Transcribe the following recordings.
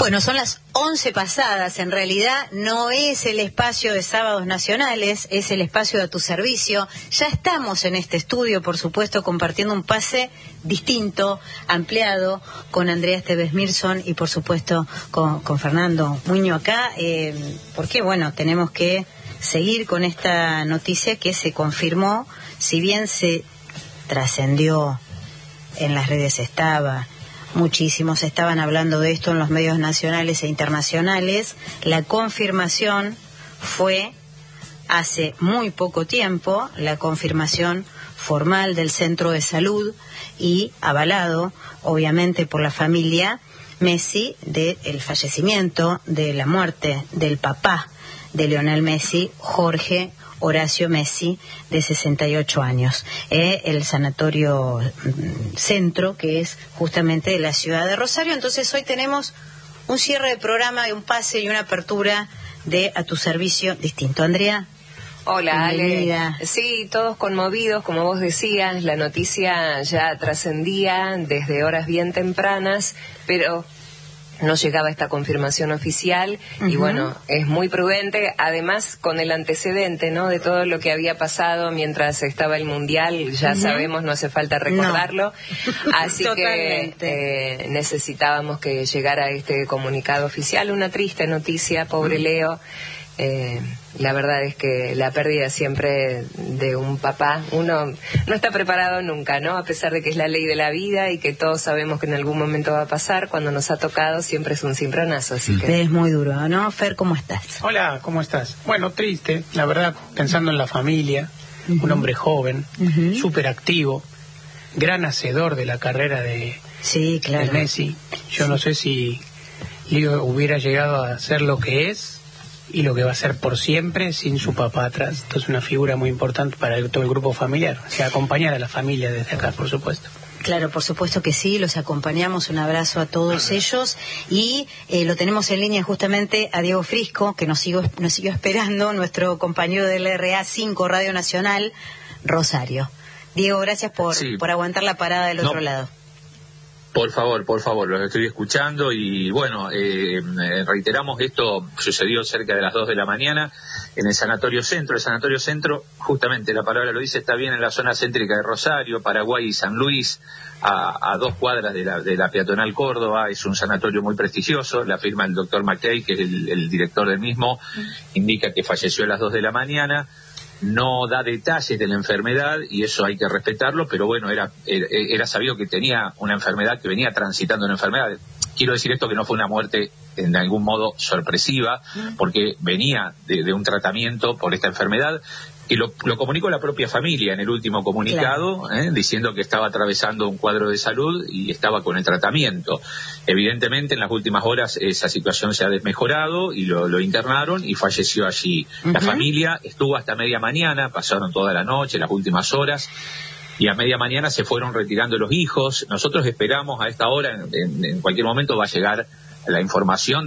Bueno, son las 11 pasadas. En realidad no es el espacio de Sábados Nacionales, es el espacio de A Tu Servicio. Ya estamos en este estudio, por supuesto, compartiendo un pase distinto, ampliado, con Andrea Esteves Mirson y, por supuesto, con Fernando Muño acá, porque, bueno, tenemos que seguir con esta noticia que se confirmó, si bien se trascendió en las redes, muchísimos estaban hablando de esto en los medios nacionales e internacionales. La confirmación fue hace muy poco tiempo, la confirmación formal del Centro de Salud y avalado, obviamente, por la familia Messi, del fallecimiento, de la muerte del papá de Lionel Messi, Jorge Horacio Messi, de 68 años. El Sanatorio Centro, que es justamente de la ciudad de Rosario. Entonces hoy tenemos un cierre de programa, un pase y una apertura de A Tu Servicio distinto. Andrea. Hola, bienvenida. Ale. Sí, todos conmovidos, como vos decías, la noticia ya trascendía desde horas bien tempranas, pero no llegaba esta confirmación oficial. Y bueno, es muy prudente, además con el antecedente, ¿no?, de todo lo que había pasado mientras estaba el Mundial, ya sabemos, no hace falta recordarlo. Así que necesitábamos que llegara este comunicado oficial. Una triste noticia, pobre Leo. La verdad es que la pérdida siempre de un papá, uno no está preparado nunca, ¿no? A pesar de que es la ley de la vida y que todos sabemos que en algún momento va a pasar, cuando nos ha tocado siempre es un cimbronazo, así que... Es muy duro, ¿no? Fer, ¿cómo estás? Hola, ¿cómo estás? Bueno, triste, la verdad, pensando en la familia, un hombre joven, súper activo, gran hacedor de la carrera de Messi. Yo no sé si Leo hubiera llegado a ser lo que es y lo que va a ser por siempre sin su papá atrás. Entonces, una figura muy importante para todo el grupo familiar, o sea, acompañar a la familia desde acá, por supuesto. Claro, por supuesto que sí, los acompañamos, un abrazo a todos ellos, y lo tenemos en línea justamente a Diego Frisco, que nos siguió esperando, nuestro compañero del RA5 Radio Nacional, Rosario. Diego, gracias por aguantar la parada del otro lado. Por favor, los estoy escuchando y bueno, reiteramos, esto sucedió cerca de las 2 de la mañana en el Sanatorio Centro. El Sanatorio Centro, justamente la palabra lo dice, está bien en la zona céntrica de Rosario, Paraguay y San Luis, a 2 cuadras de la peatonal Córdoba. Es un sanatorio muy prestigioso. La firma del doctor McKay, que es el director del mismo, indica que falleció a las 2 de la mañana. No da detalles de la enfermedad y eso hay que respetarlo, pero bueno, era sabido que tenía una enfermedad, que venía transitando una enfermedad. Quiero decir esto, que no fue una muerte en algún modo sorpresiva, porque venía de un tratamiento por esta enfermedad, que lo comunicó la propia familia en el último comunicado, diciendo que estaba atravesando un cuadro de salud y estaba con el tratamiento. Evidentemente, en las últimas horas esa situación se ha desmejorado y lo internaron y falleció allí. La familia estuvo hasta media mañana, pasaron toda la noche, las últimas horas, y a media mañana se fueron retirando los hijos. Nosotros esperamos a esta hora, en cualquier momento va a llegar la información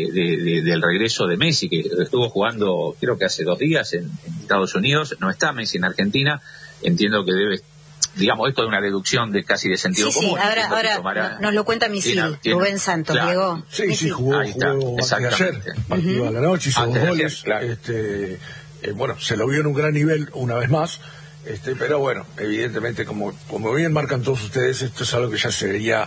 del regreso de Messi, que estuvo jugando creo que hace 2 días en Estados Unidos. No está Messi en Argentina. Entiendo que debe, digamos, esto es una deducción de casi de sentido común. Ahora nos lo cuenta Misil, Rubén Santos, Diego. Sí, jugó ayer, partido a la noche, hizo 2 goles. Bueno, se lo vio en un gran nivel una vez más. Pero bueno, evidentemente, como bien marcan todos ustedes, esto es algo que ya se vería,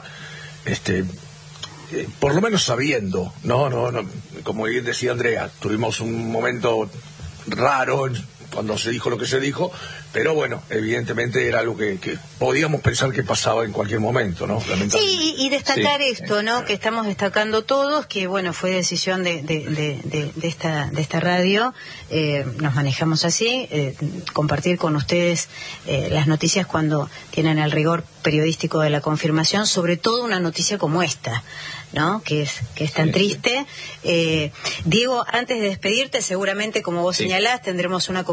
por lo menos sabiendo, no, como bien decía Andrea, tuvimos un momento raro cuando se dijo lo que se dijo, pero bueno, evidentemente era algo que podíamos pensar que pasaba en cualquier momento, ¿no? Sí, y destacar esto, ¿no?, que estamos destacando todos, que bueno, fue decisión de esta radio, nos manejamos así, compartir con ustedes las noticias cuando tienen el rigor periodístico de la confirmación, sobre todo una noticia como esta, ¿no?, que es tan triste. Diego, antes de despedirte, seguramente, como vos señalás, tendremos una